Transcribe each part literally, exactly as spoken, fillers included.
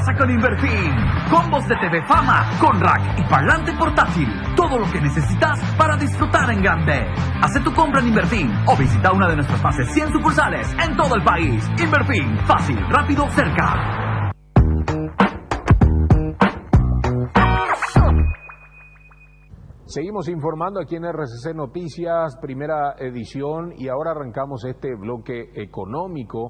casa con Inverfin. Combos de T V Fama con rack y parlante portátil. Todo lo que necesitas para disfrutar en grande. Haz tu compra en Inverfin o visita una de nuestras más de cien sucursales en todo el país. Inverfin, fácil, rápido, cerca. Seguimos informando aquí en R C C Noticias, primera edición, y ahora arrancamos este bloque económico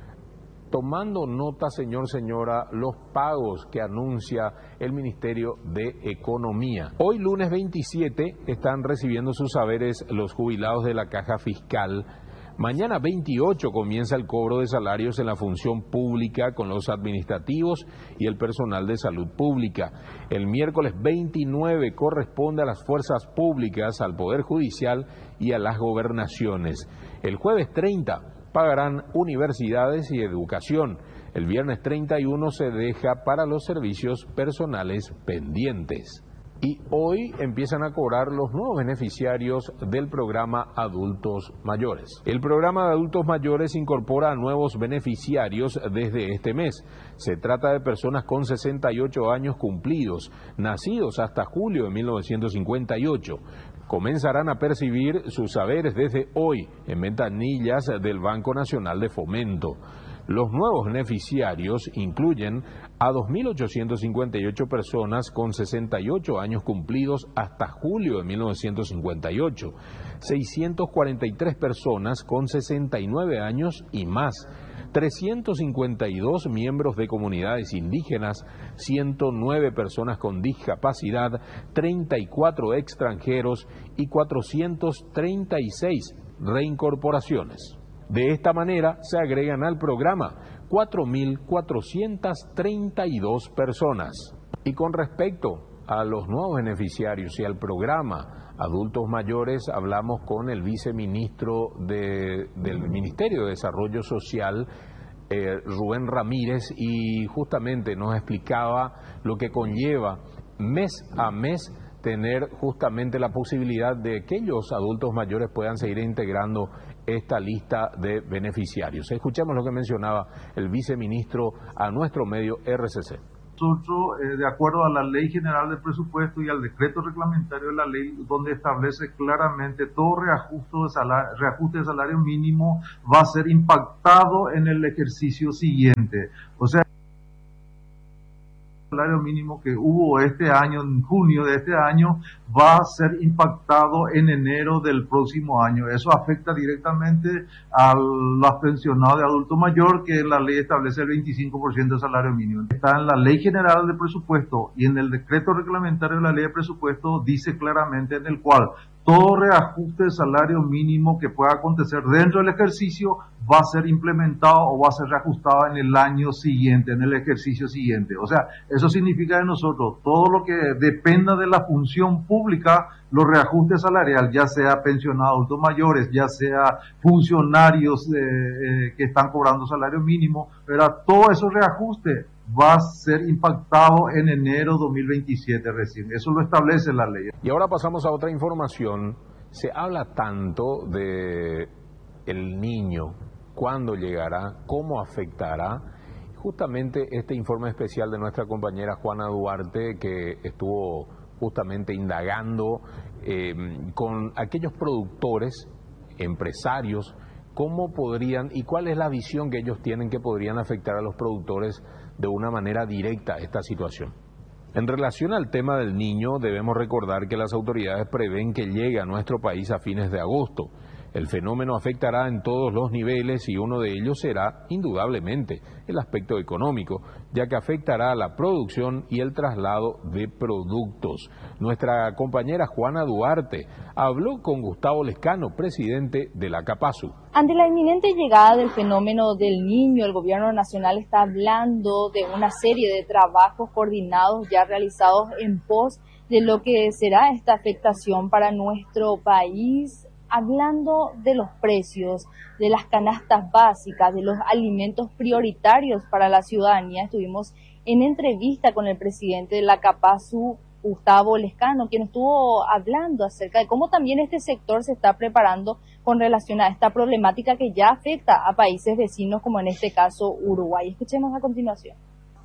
tomando nota, señor, señora, los pagos que anuncia el Ministerio de Economía. Hoy, lunes veintisiete, están recibiendo sus saberes los jubilados de la Caja Fiscal. Mañana veintiocho comienza el cobro de salarios en la función pública con los administrativos y el personal de salud pública. El miércoles veintinueve corresponde a las fuerzas públicas, al Poder Judicial y a las gobernaciones. El jueves treinta pagarán universidades y educación. El viernes treinta y uno se deja para los servicios personales pendientes. Y hoy empiezan a cobrar los nuevos beneficiarios del programa Adultos Mayores. El programa de Adultos Mayores incorpora a nuevos beneficiarios desde este mes. Se trata de personas con sesenta y ocho años cumplidos, nacidos hasta julio de mil novecientos cincuenta y ocho. Comenzarán a percibir sus saberes desde hoy en ventanillas del Banco Nacional de Fomento. Los nuevos beneficiarios incluyen a dos mil ochocientas cincuenta y ocho personas con sesenta y ocho años cumplidos hasta julio de mil novecientos cincuenta y ocho, seiscientas cuarenta y tres personas con sesenta y nueve años y más, trescientos cincuenta y dos miembros de comunidades indígenas, ciento nueve personas con discapacidad, treinta y cuatro extranjeros y cuatrocientas treinta y seis reincorporaciones. De esta manera se agregan al programa cuatro mil cuatrocientas treinta y dos personas. Y con respecto a los nuevos beneficiarios y al programa Adultos Mayores, hablamos con el viceministro de, del Ministerio de Desarrollo Social, eh, Rubén Ramírez, y justamente nos explicaba lo que conlleva mes a mes tener justamente la posibilidad de que aquellos adultos mayores puedan seguir integrando esta lista de beneficiarios. Escuchemos lo que mencionaba el viceministro a nuestro medio R C C. Nosotros, eh, de acuerdo a la Ley General de Presupuesto y al decreto reglamentario de la ley, donde establece claramente todo reajuste de salario, reajuste de salario mínimo va a ser impactado en el ejercicio siguiente. O sea, el salario mínimo que hubo este año, en junio de este año, va a ser impactado en enero del próximo año. Eso afecta directamente a los pensionados de adulto mayor, que la ley establece el veinticinco por ciento del salario mínimo. Está en la Ley General de Presupuesto y en el decreto reglamentario de la Ley de Presupuesto dice claramente en el cual todo reajuste de salario mínimo que pueda acontecer dentro del ejercicio va a ser implementado o va a ser reajustado en el año siguiente, en el ejercicio siguiente. O sea, eso significa que nosotros, todo lo que dependa de la función pública, los reajustes salariales, ya sea pensionados adultos mayores, ya sea funcionarios eh, eh, que están cobrando salario mínimo, pero todo esos reajustes va a ser impactado en enero dos mil veintisiete recién. Eso lo establece la ley. Y ahora pasamos a otra información. Se habla tanto de el niño, cuándo llegará, cómo afectará. Justamente este informe especial de nuestra compañera Juana Duarte, que estuvo justamente indagando eh, con aquellos productores, empresarios, cómo podrían y cuál es la visión que ellos tienen que podrían afectar a los productores de una manera directa esta situación. En relación al tema del niño, debemos recordar que las autoridades prevén que llegue a nuestro país a fines de agosto. El fenómeno afectará en todos los niveles y uno de ellos será, indudablemente, el aspecto económico, ya que afectará a la producción y el traslado de productos. Nuestra compañera Juana Duarte habló con Gustavo Lescano, presidente de la CAPASU. Ante la inminente llegada del fenómeno del niño, el gobierno nacional está hablando de una serie de trabajos coordinados ya realizados en pos de lo que será esta afectación para nuestro país. Hablando de los precios, de las canastas básicas, de los alimentos prioritarios para la ciudadanía, estuvimos en entrevista con el presidente de la CAPASU, Gustavo Lescano, quien estuvo hablando acerca de cómo también este sector se está preparando con relación a esta problemática que ya afecta a países vecinos, como en este caso Uruguay. Escuchemos a continuación.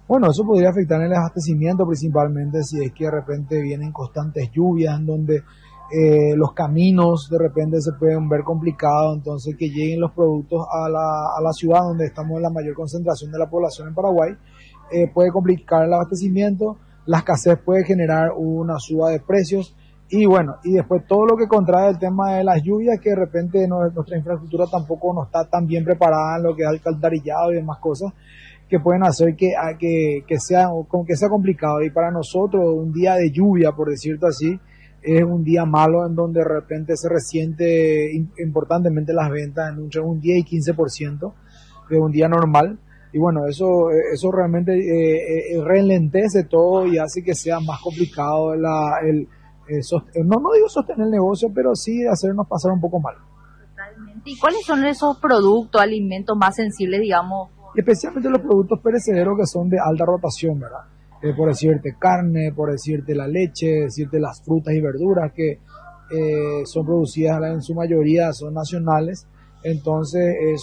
Bueno, eso podría afectar en el abastecimiento principalmente si es que de repente vienen constantes lluvias en donde eh, los caminos de repente se pueden ver complicados, entonces que lleguen los productos a la, a la ciudad donde estamos en la mayor concentración de la población en Paraguay, eh, puede complicar el abastecimiento, la escasez puede generar una suba de precios y bueno, y después todo lo que contrae el tema de las lluvias, que de repente no, nuestra infraestructura tampoco no está tan bien preparada en lo que es alcantarillado y demás cosas, que pueden hacer que, que, que, sea, que sea complicado. Y para nosotros un día de lluvia, por decirlo así, es un día malo en donde de repente se resiente importantemente las ventas en un, un diez y quince por ciento de un día normal. Y bueno, eso, eso realmente eh, eh, ralentece todo y hace que sea más complicado la, el, el no, no digo sostener el negocio, pero sí hacernos pasar un poco mal. Totalmente. ¿Y cuáles son esos productos, alimentos más sensibles, digamos? Especialmente los productos perecederos que son de alta rotación, ¿verdad? Eh, por decirte carne, por decirte la leche, decirte las frutas y verduras que eh, son producidas en su mayoría, son nacionales, entonces es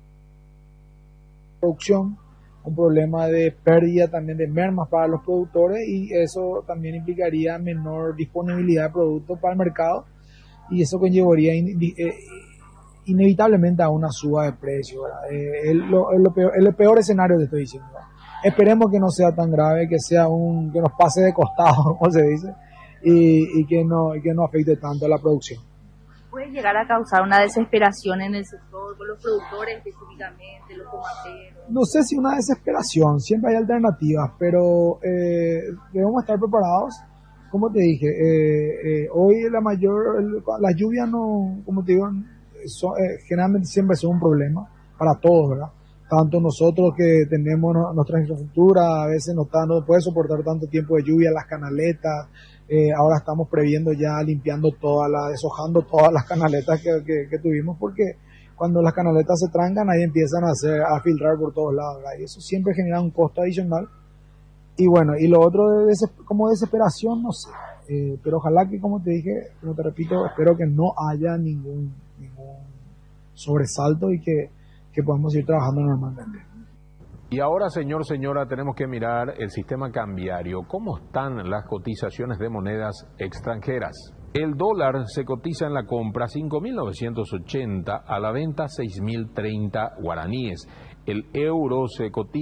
producción, un problema de pérdida también de mermas para los productores y eso también implicaría menor disponibilidad de productos para el mercado y eso conllevaría in, eh, inevitablemente a una suba de precios. Eh, es, lo, es, lo peor, es el peor escenario que estoy diciendo. Esperemos que no sea tan grave, que sea un que nos pase de costado, como se dice, y, y que no y que no afecte tanto a la producción. Puede llegar a causar una desesperación en el sector, con los productores específicamente, los tomateros. No sé si una desesperación, siempre hay alternativas, pero eh, debemos estar preparados. Como te dije, eh, eh, hoy la mayor, el, la lluvia no, como te digo, son, eh, generalmente siempre son un problema para todos, ¿verdad? Tanto nosotros que tenemos no, nuestra infraestructura, a veces no, está, no puede soportar tanto tiempo de lluvia, las canaletas, eh, ahora estamos previendo ya limpiando todas las, deshojando todas las canaletas que, que, que tuvimos, porque cuando las canaletas se trancan ahí empiezan a, hacer, a filtrar por todos lados, ¿verdad? Y eso siempre genera un costo adicional. Y bueno, y lo otro de des, como desesperación, no sé, eh, pero ojalá que, como te dije, como te repito, espero que no haya ningún, ningún sobresalto y que que podemos ir trabajando normalmente. Y ahora, señor, señora, tenemos que mirar el sistema cambiario. ¿Cómo están las cotizaciones de monedas extranjeras? El dólar se cotiza en la compra cinco mil novecientos ochenta, a la venta seis mil treinta guaraníes. El euro se cotiza